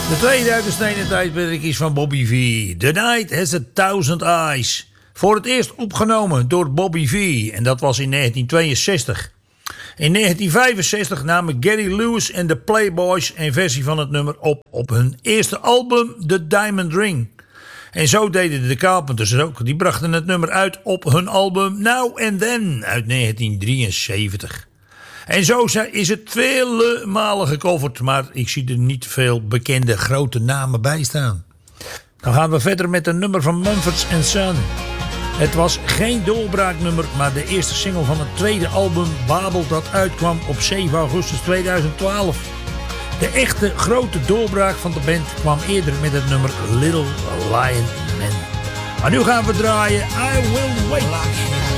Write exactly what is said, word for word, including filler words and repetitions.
De tweede uit de stenen tijdperk is van Bobby V. The Night Has a Thousand Eyes. Voor het eerst opgenomen door Bobby V. En dat was in negentien tweeënzestig. In negentien vijfenzestig namen Gary Lewis en de Playboys een versie van het nummer op op hun eerste album The Diamond Ring. En zo deden de Carpenters ook. Die brachten het nummer uit op hun album Now and Then uit negentien drieënzeventig. En zo is het vele malen gecoverd, maar ik zie er niet veel bekende grote namen bij staan. Dan gaan we verder met een nummer van Mumford and Son. Het was geen doorbraaknummer, maar de eerste single van het tweede album Babel dat uitkwam op zeven augustus tweeduizend twaalf. De echte grote doorbraak van de band kwam eerder met het nummer Little Lion Man. Maar nu gaan we draaien I Will Wait.